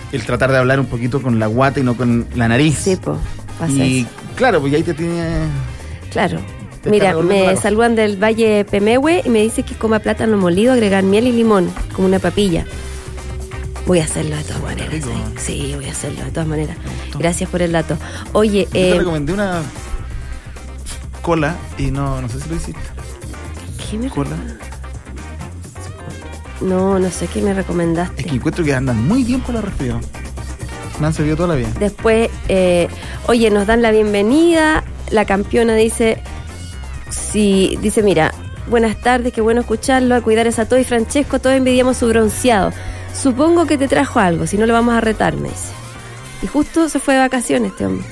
el tratar de hablar un poquito con la guata y no con la nariz. Sí, pues, pasa y eso. claro, pues ahí te tiene... Claro. Te Mira, está me revolviendo saludan del Valle Pemehue y me dice que coma plátano molido, agregar miel y limón, como una papilla. Voy a hacerlo de todas maneras. rico. Sí, voy a hacerlo de todas maneras. Gracias por el dato. Oye, Yo te recomendé una cola y no sé si lo hiciste. ¿qué me Cola. No sé qué me recomendaste. Es que encuentro que andan muy bien por la resfriado. Me han servido toda la vida. Después, oye, nos dan la bienvenida. La campeona dice, mira, buenas tardes, qué bueno escucharlo. A cuidar es a todo y Francesco, todos envidiamos su bronceado. Supongo que te trajo algo, si no lo vamos a retar, me dice. Y justo se fue de vacaciones este hombre.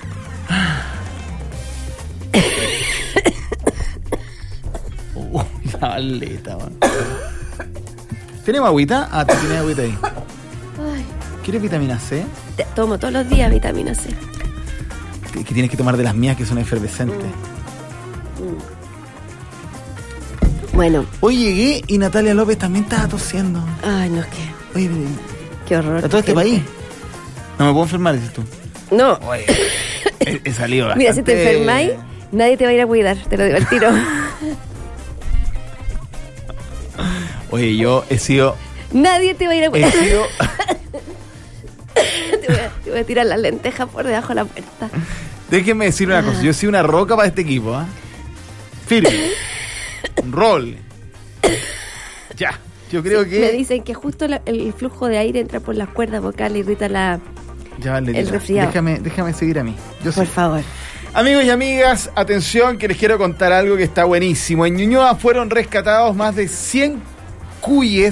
La baleta, man. ¿Tenemos agüita? Ah, tú tienes agüita ahí. Ay, ¿Quieres vitamina C? tomo todos los días vitamina C. Que tienes que tomar de las mías que son efervescentes. Bueno, Hoy llegué y Natalia López también estaba tosiendo. ay, no, es que... Oye, Qué horror. ¿a todo este país? No me puedo enfermar, dices tú. No. Oye, he salido bastante... Mira, si te enfermáis, nadie te va a ir a cuidar, te lo digo al tiro. Oye, yo he sido... Nadie te va a ir a He cuidar. sido... Te voy a tirar las lentejas por debajo de la puerta. Déjenme decir una cosa. Yo he sido una roca para este equipo, ¿ah? Firme. Un rol. Ya. Yo creo que... Me dicen que justo el flujo de aire entra por las cuerdas vocales y irrita Ya, vale, el resfriado. Déjame seguir a mí. Yo Por sí. favor. Amigos y amigas, atención que les quiero contar algo que está buenísimo. En Ñuñoa fueron rescatados más de 100 cuyes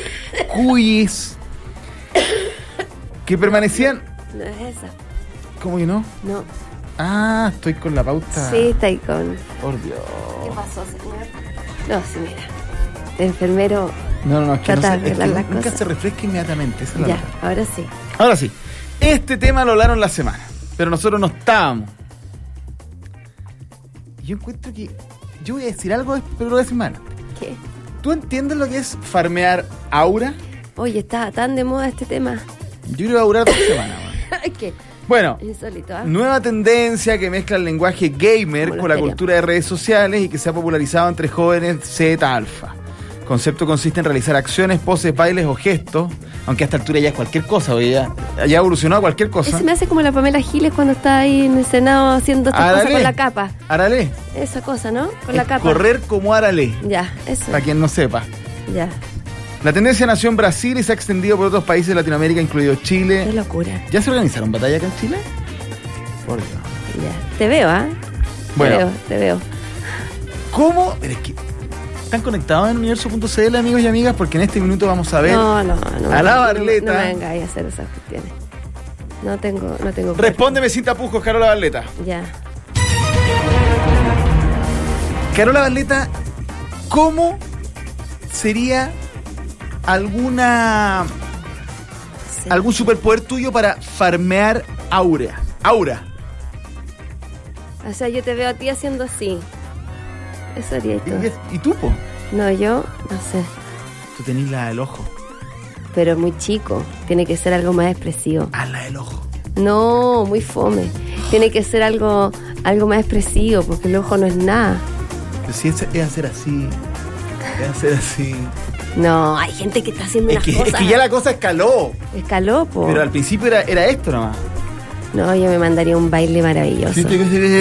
que permanecían... No es esa. ¿Cómo que no? No. Ah, estoy con la pauta. Sí, está ahí con... Por Dios. ¿Qué pasó, señor? No, sí, mira. El enfermero... No, es que, Trata no de sé, es que arreglar las nunca cosas. se refresca inmediatamente. Esa es la Ya, verdad. ahora sí. Ahora sí, este tema lo hablaron la semana, pero nosotros no estábamos. Yo encuentro que... Yo voy a decir algo, pero lo voy a decir más adelante. ¿Qué? ¿Tú entiendes lo que es farmear aura? Oye, está tan de moda este tema. Yo creo que va a durar 2 semanas. Man. Ay, qué Bueno, insólito, ¿ah? nueva tendencia que mezcla el lenguaje gamer Como con la los cultura de redes sociales y que se ha popularizado entre jóvenes Z alfa. El concepto consiste en realizar acciones, poses, bailes o gestos, aunque a esta altura ya es cualquier cosa, oye, ya ha evolucionado a cualquier cosa. Ese me hace como la Pamela Giles cuando está ahí en el Senado haciendo estas cosas con la capa. Árale. Esa cosa, ¿no? Con la Es capa. correr como Árale, Ya, eso. para quien no sepa. Ya. La tendencia nació en Brasil y se ha extendido por otros países de Latinoamérica, incluido Qué Chile. locura. ¿Ya se organizaron batallas acá en Chile? Por Dios. Ya. Te veo, ¿ah? Bueno. Te veo. ¿Cómo? Pero es que están conectados en universo.cl, amigos y amigas, porque en este minuto vamos a ver No. a la Barleta. No me vengáis a hacer esas cuestiones. No tengo. Respóndeme sin tapujos, Carola Barleta. Ya. Carola Barleta, ¿cómo sería Sí. algún superpoder tuyo para farmear aura? O sea, yo te veo a ti haciendo así. Eso haría tú. ¿Y tú, po? No, yo no sé. Tú tenés la del ojo. Pero muy chico. Tiene que ser algo más expresivo. Ah, la del ojo. No, muy fome. Tiene que ser algo más expresivo, porque el ojo no es nada. Pero si es hacer así. Es hacer así. No, hay gente que está haciendo unas cosas. Es que ya la cosa escaló. Escaló, po. Pero al principio era esto nomás. No, yo me mandaría un baile maravilloso. Yo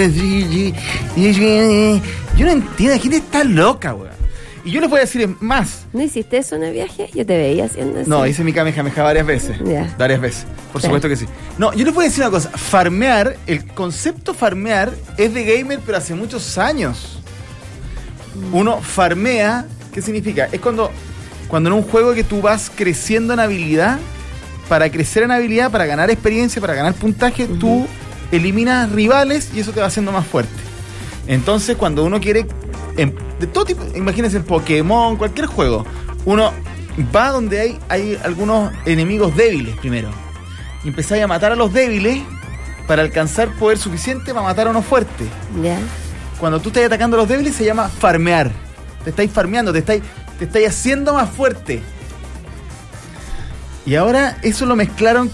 no entiendo, la gente está loca, weón. Y yo les voy a decir más. ¿No hiciste eso en el viaje? Yo te veía haciendo eso. No, hice mi Kamehameha varias veces. Ya. Varias veces. Por Ya. supuesto que sí. No, yo les voy a decir una cosa. Farmear, el concepto farmear es de gamer, pero hace muchos años. Uno farmea, ¿qué significa? Es cuando en un juego que tú vas creciendo en habilidad, para crecer en habilidad, para ganar experiencia, para ganar puntaje, tú eliminas rivales y eso te va haciendo más fuerte. Entonces, cuando uno quiere, de todo tipo, imagínense en Pokémon, cualquier juego, uno va donde hay algunos enemigos débiles primero. Y empezáis a matar a los débiles para alcanzar poder suficiente para matar a uno fuerte. Ya. Cuando tú estás atacando a los débiles se llama farmear. Te estáis farmeando, te estáis haciendo más fuerte. Y ahora eso lo mezclaron